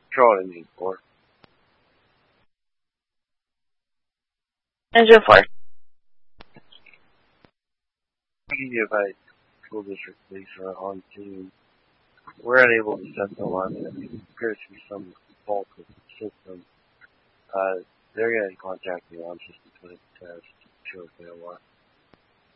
Control engine 4. Engine 4. Unified School District Police are on scene. We're unable to set the alarm. There appears to be some fault with the system. They're going to contact the alarm system to test to show if they are.